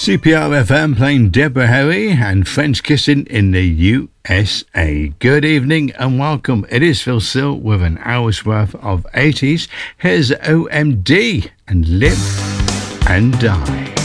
CPR FM playing Deborah Harry and French Kissing in the USA. Good evening and welcome. It is Phil Sill with an hour's worth of 80s. Here's OMD and Live and Die.